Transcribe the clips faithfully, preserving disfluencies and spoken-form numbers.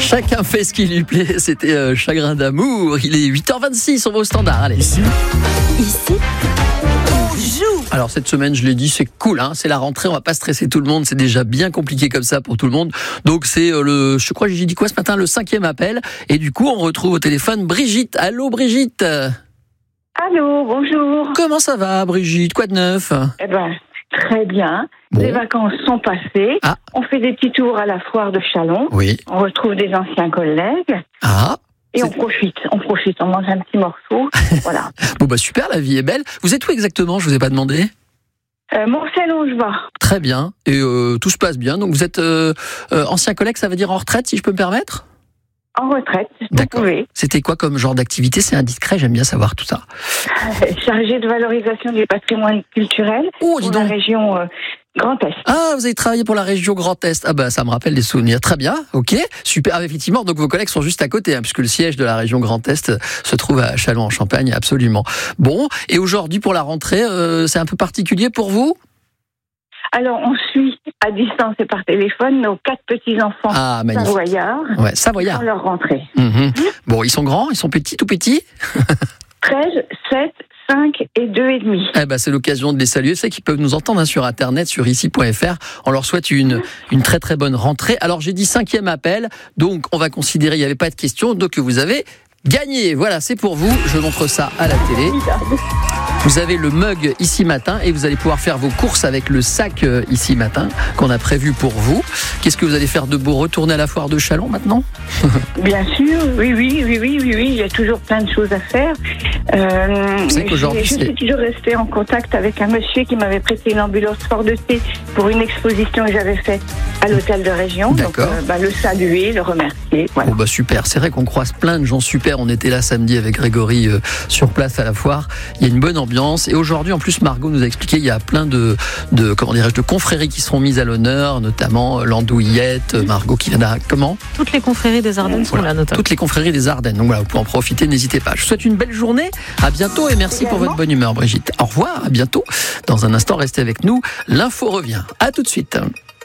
Chacun fait ce qui lui plaît, c'était euh, Chagrin d'amour. Il est huit heures vingt-six, on va au standard. Allez. Ici, Ici, on joue. Alors cette semaine, je l'ai dit, c'est cool, hein, c'est la rentrée, on va pas stresser tout le monde, c'est déjà bien compliqué comme ça pour tout le monde. Donc c'est euh, le, je crois que j'ai dit quoi ce matin, le cinquième appel. Et du coup, on retrouve au téléphone Brigitte. Allô Brigitte. Allô, bonjour. Comment ça va Brigitte? Quoi de neuf? Eh ben, très bien. Bon. Les vacances sont passées. Ah. On fait des petits tours à la foire de Châlons. Oui. On retrouve des anciens collègues. Ah. Et C'est- on profite, on profite, on mange un petit morceau. Voilà. Bon bah super, la vie est belle. Vous êtes où exactement? Je vous ai pas demandé. Euh, Morcel-Angevin. Très bien. Et euh, tout se passe bien. Donc vous êtes euh, euh, ancien collègue, ça veut dire en retraite, si je peux me permettre? En retraite, vous D'accord. pouvez. C'était quoi comme genre d'activité? C'est indiscret, j'aime bien savoir tout ça. Euh, Chargé de valorisation du patrimoine culturel Oh, dis pour la donc. région euh, Grand Est. Ah, vous avez travaillé pour la région Grand Est. Ah bah ça me rappelle des souvenirs. Très bien, ok, super. Ah, effectivement, donc vos collègues sont juste à côté, hein, puisque le siège de la région Grand Est se trouve à Châlons-en-Champagne, absolument. Bon, et aujourd'hui pour la rentrée, euh, c'est un peu particulier pour vous? Alors, on suit à distance et par téléphone nos quatre petits-enfants Ah, magnifique. savoyards Ouais, Savoyard. pour leur rentrée. Mhm. Bon, ils sont grands, ils sont petits, tout petits. treize, sept, cinq et deux et demi. Eh ben, c'est l'occasion de les saluer. C'est qu'ils peuvent nous entendre hein, sur Internet, sur ici point f r. On leur souhaite une, une très très bonne rentrée. Alors, j'ai dit cinquième appel. Donc, on va considérer, il n'y avait pas de question. Donc, vous avez gagné. Voilà, c'est pour vous. Je montre ça à la télé. Vous avez le mug ici matin et vous allez pouvoir faire vos courses avec le sac euh, ici matin qu'on a prévu pour vous. Qu'est-ce que vous allez faire de beau? Retourner à la foire de Châlons maintenant? Bien sûr, oui, oui, oui, oui, oui, oui, il y a toujours plein de choses à faire. Euh, Vous savez qu'aujourd'hui, je c'est- suis toujours restée en contact avec un monsieur qui m'avait prêté une ambulance Fort de Thé pour une exposition que j'avais faite à l'hôtel de région. Donc, D'accord. euh, bah, le saluer, le remercier. Voilà. Bon bah super, c'est vrai qu'on croise plein de gens super. On était là samedi avec Grégory euh, sur place à la foire. Il y a une bonne ambiance et aujourd'hui en plus Margot nous a expliqué il y a plein de, de comment dirais-je de confréries qui seront mises à l'honneur, notamment euh, l'Andouillette, euh, Margot qui vient d'à- comment Toutes les confréries des Ardennes sont là, notamment. toutes les confréries des Ardennes. Donc voilà, vous pouvez en profiter, n'hésitez pas. Je vous souhaite une belle journée. À bientôt et merci pour votre bonne humeur Brigitte. Au revoir, à bientôt. Dans un instant, restez avec nous. L'info revient. À tout de suite.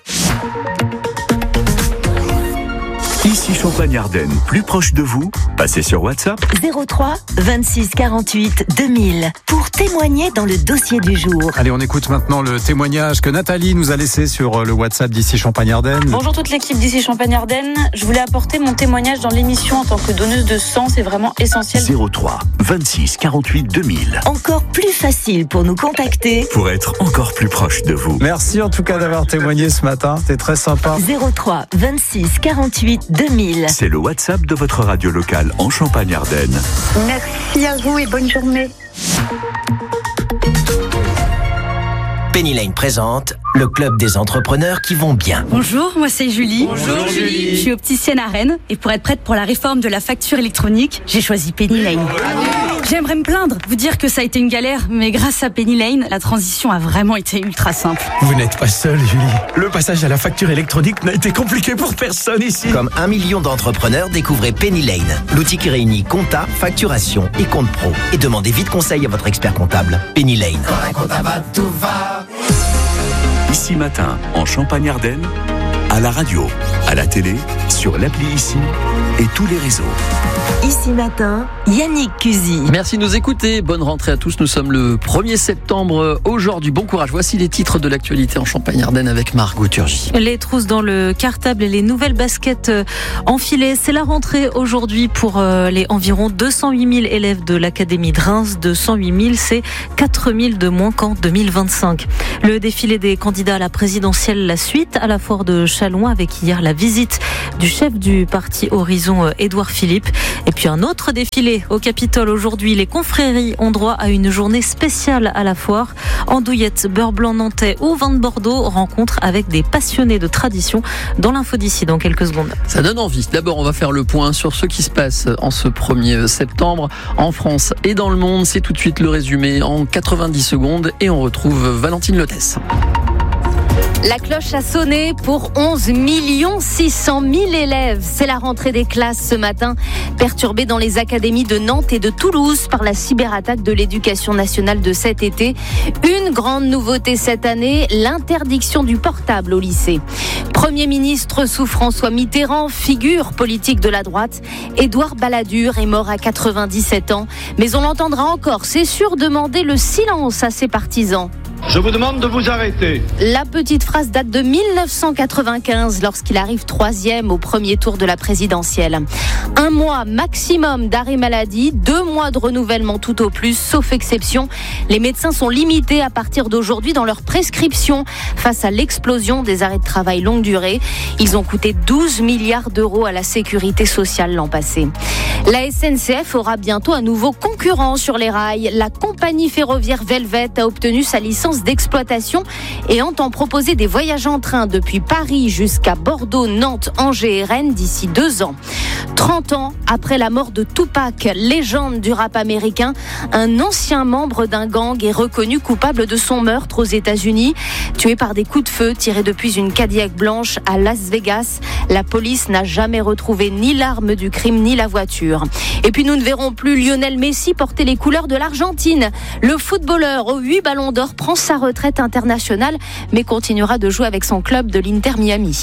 ici Champagne-Ardenne, plus proche de vous, passez sur WhatsApp. zéro trois vingt-six quarante-huit deux mille pour témoigner dans le dossier du jour. Allez, on écoute maintenant le témoignage que Nathalie nous a laissé sur le WhatsApp d'ici Champagne-Ardenne. Bonjour toute l'équipe d'ici Champagne-Ardenne. Je voulais apporter mon témoignage dans l'émission en tant que donneuse de sang. C'est vraiment essentiel. zéro trois vingt-six quarante-huit deux mille Encore plus facile pour nous contacter. pour être encore plus proche de vous. Merci en tout cas d'avoir témoigné ce matin, c'était très sympa. zéro trois vingt-six quarante-huit deux mille. C'est le WhatsApp de votre radio locale en Champagne-Ardenne. Merci à vous et bonne journée. Penny Lane présente le club des entrepreneurs qui vont bien. Bonjour, moi c'est Julie. Bonjour, Julie. Je suis opticienne à Rennes et pour être prête pour la réforme de la facture électronique, j'ai choisi Penny Lane. J'aimerais me plaindre, vous dire que ça a été une galère, mais grâce à Penny Lane, la transition a vraiment été ultra simple. Vous n'êtes pas seul, Julie. Le passage à la facture électronique n'a été compliqué pour personne ici. Comme un million d'entrepreneurs, découvrez Penny Lane, l'outil qui réunit compta, facturation et compte pro. Et demandez vite conseil à votre expert comptable. Penny Lane. Ici matin, en Champagne-Ardenne, à la radio, à la télé, sur l'appli Ici et tous les réseaux. Ici matin, Yannick Cusy. Merci de nous écouter. Bonne rentrée à tous. Nous sommes le premier septembre aujourd'hui. Bon courage. Voici les titres de l'actualité en Champagne-Ardenne avec Margot Turgy. Les trousses dans le cartable et les nouvelles baskets euh, enfilées. C'est la rentrée aujourd'hui pour euh, les environ deux cent huit mille élèves de l'Académie de Reims. deux cent huit mille, c'est quatre mille de moins qu'en deux mille vingt-cinq. Le défilé des candidats à la présidentielle, la suite à la foire de Châlons avec hier la visite du chef du parti Horizon, euh, Édouard Philippe. Et puis un autre défilé au Capitole aujourd'hui. Les confréries ont droit à une journée spéciale à la foire. Andouillette, beurre blanc nantais ou vin de Bordeaux, rencontre avec des passionnés de tradition dans l'info d'ici dans quelques secondes. Ça donne envie. D'abord, on va faire le point sur ce qui se passe en ce premier septembre en France et dans le monde. C'est tout de suite le résumé en quatre-vingt-dix secondes et on retrouve Valentine Lotès. La cloche a sonné pour onze millions six cent mille élèves. C'est la rentrée des classes ce matin, perturbée dans les académies de Nantes et de Toulouse par la cyberattaque de l'éducation nationale de cet été. Une grande nouveauté cette année, l'interdiction du portable au lycée. Premier ministre sous François Mitterrand, figure politique de la droite, Édouard Balladur est mort à quatre-vingt-dix-sept ans. Mais on l'entendra encore, c'est sûr, demander le silence à ses partisans. Je vous demande de vous arrêter. La petite phrase date de mille neuf cent quatre-vingt-quinze, lorsqu'il arrive troisième au premier tour de la présidentielle. Un mois maximum d'arrêt maladie, deux mois de renouvellement tout au plus, sauf exception. Les médecins sont limités à partir d'aujourd'hui dans leur prescription face à l'explosion des arrêts de travail longue durée. Ils ont coûté douze milliards d'euros à la sécurité sociale l'an passé. La S N C F aura bientôt un nouveau concurrent sur les rails. La compagnie ferroviaire Velvet a obtenu sa licence d'exploitation et entend proposer des voyages en train depuis Paris jusqu'à Bordeaux, Nantes, Angers et Rennes d'ici deux ans. trente ans après la mort de Tupac, légende du rap américain, un ancien membre d'un gang est reconnu coupable de son meurtre aux États-Unis. Tué par des coups de feu tirés depuis une Cadillac blanche à Las Vegas, la police n'a jamais retrouvé ni l'arme du crime ni la voiture. Et puis nous ne verrons plus Lionel Messi porter les couleurs de l'Argentine. Le footballeur aux huit ballons d'or prend sa retraite internationale, mais continuera de jouer avec son club de l'Inter Miami.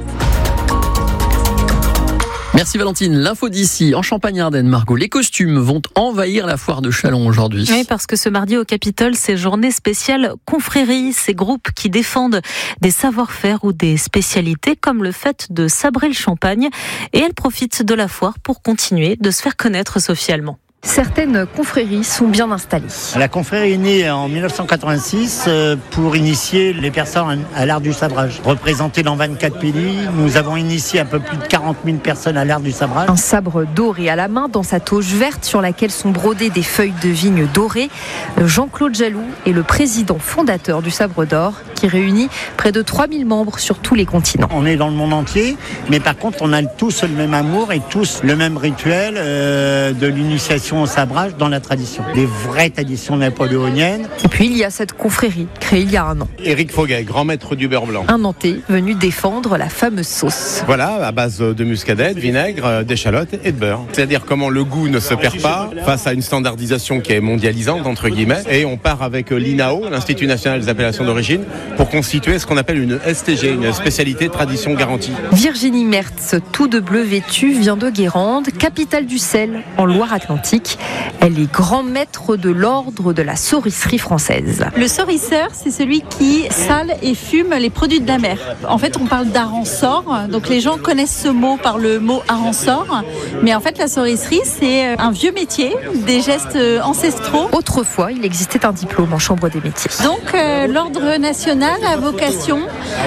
Merci Valentine. L'info d'ici, en Champagne-Ardenne, Margot. Les costumes vont envahir la foire de Châlons aujourd'hui. Oui, parce que ce mardi au Capitole, c'est journée spéciale confrérie. Ces groupes qui défendent des savoir-faire ou des spécialités comme le fait de sabrer le champagne. Et elles profitent de la foire pour continuer de se faire connaître socialement. Certaines confréries sont bien installées. La confrérie est née en mille neuf cent quatre-vingt-six pour initier les personnes à l'art du sabrage. Représenté dans vingt-quatre pays, nous avons initié un peu plus de quarante mille personnes à l'art du sabrage. Un sabre doré à la main dans sa toge verte sur laquelle sont brodées des feuilles de vigne dorées. Jean-Claude Jaloux est le président fondateur du Sabre d'Or qui réunit près de trois mille membres sur tous les continents. On est dans le monde entier, mais par contre on a tous le même amour et tous le même rituel euh, de l'initiation au sabrage dans la tradition. Les vraies traditions napoléoniennes. Et puis il y a cette confrérie créée il y a un an. Éric Foguet, grand maître du beurre blanc. Un Nantais venu défendre la fameuse sauce. Voilà, à base de muscadette, vinaigre, d'échalote et de beurre. C'est-à-dire comment le goût ne se perd pas face à une standardisation qui est mondialisante, entre guillemets. Et on part avec l'I N A O, l'Institut National des Appellations d'Origine, pour constituer ce qu'on appelle une S T G, une spécialité tradition garantie. Virginie Mertz, tout de bleu vêtue, vient de Guérande, capitale du sel, en Loire-Atlantique. Elle est grand maître de l'ordre de la saurisserie française. Le saurisseur, c'est celui qui sale et fume les produits de la mer. En fait, on parle d'Aransor, donc les gens connaissent ce mot par le mot Aransor, mais en fait, la saurisserie, c'est un vieux métier, des gestes ancestraux. Autrefois, il existait un diplôme en chambre des métiers. Donc, euh, l'ordre national a vocation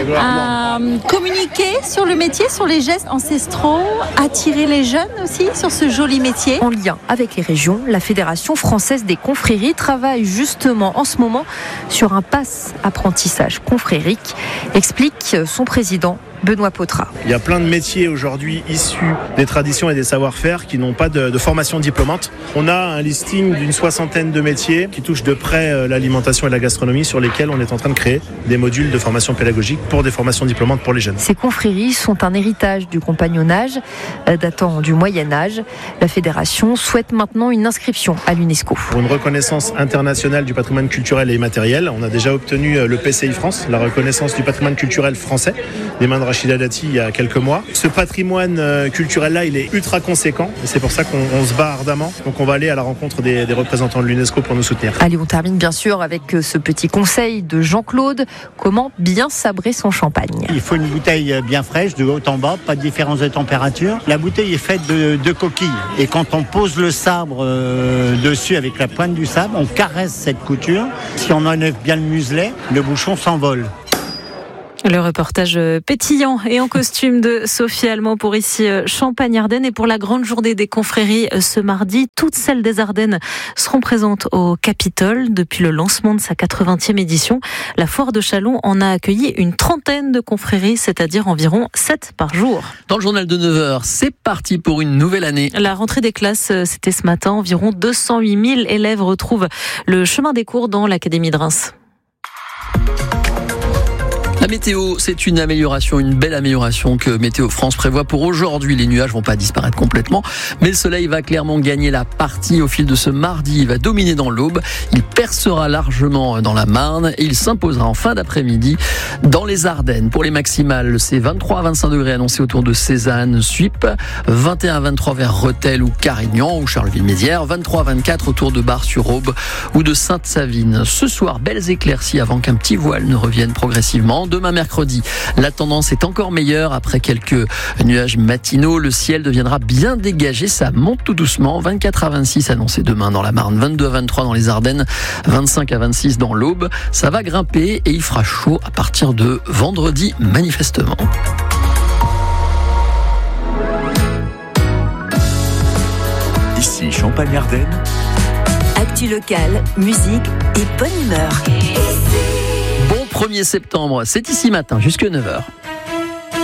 à communiquer sur le métier, sur les gestes ancestraux, attirer les jeunes aussi sur ce joli métier. En lien avec les régions, la Fédération française des confréries travaille justement en ce moment sur un pass apprentissage confrérique, explique son président Benoît Potrat. Il y a plein de métiers aujourd'hui issus des traditions et des savoir-faire qui n'ont pas de, de formation diplômante. On a un listing d'une soixantaine de métiers qui touchent de près l'alimentation et la gastronomie sur lesquels on est en train de créer des modules de formation pédagogique pour des formations diplômantes pour les jeunes. Ces confréries sont un héritage du compagnonnage datant du Moyen-Âge. La fédération souhaite maintenant une inscription à l'UNESCO. Pour une reconnaissance internationale du patrimoine culturel et immatériel, on a déjà obtenu le P C I France, la reconnaissance du patrimoine culturel français, des mains de Rachida Dati il y a quelques mois. Ce patrimoine culturel-là, il est ultra conséquent et c'est pour ça qu'on on se bat ardemment. Donc on va aller à la rencontre des, des représentants de l'UNESCO pour nous soutenir. Allez, on termine bien sûr avec ce petit conseil de Jean-Claude. Comment bien sabrer son champagne? Il faut une bouteille bien fraîche, de haut en bas, pas de différence de température. La bouteille est faite de, de coquilles et quand on pose le sabre euh, dessus avec la pointe du sabre, on caresse cette couture. Si on enlève bien le muselet, le bouchon s'envole. Le reportage pétillant et en costume de Sophie Allemand pour ici Champagne-Ardenne. Et pour la grande journée des confréries ce mardi, toutes celles des Ardennes seront présentes au Capitole. Depuis le lancement de sa quatre-vingtième édition, la foire de Châlons en a accueilli une trentaine de confréries, c'est-à-dire environ sept par jour. Dans le journal de neuf heures, c'est parti pour une nouvelle année. La rentrée des classes, c'était ce matin. Environ deux cent huit mille élèves retrouvent le chemin des cours dans l'Académie de Reims. La météo, c'est une amélioration, une belle amélioration que Météo France prévoit pour aujourd'hui. Les nuages vont pas disparaître complètement, mais le soleil va clairement gagner la partie au fil de ce mardi. Il va dominer dans l'Aube, il percera largement dans la Marne et il s'imposera en fin d'après-midi dans les Ardennes. Pour les maximales, c'est vingt-trois à vingt-cinq degrés annoncés autour de Cézanne, Suippes, vingt et un à vingt-trois vers Rethel ou Carignan ou Charleville-Mézières, vingt-trois à vingt-quatre autour de Bar-sur-Aube ou de Sainte-Savine. Ce soir, belles éclaircies avant qu'un petit voile ne revienne progressivement. Demain mercredi, la tendance est encore meilleure. Après quelques nuages matinaux, le ciel deviendra bien dégagé. Ça monte tout doucement. vingt-quatre à vingt-six annoncé demain dans la Marne, vingt-deux à vingt-trois dans les Ardennes, vingt-cinq à vingt-six dans l'Aube. Ça va grimper et il fera chaud à partir de vendredi manifestement. Ici Champagne-Ardenne. Actu locale, musique et bonne humeur. Bon premier septembre, c'est ici matin jusqu'à neuf heures.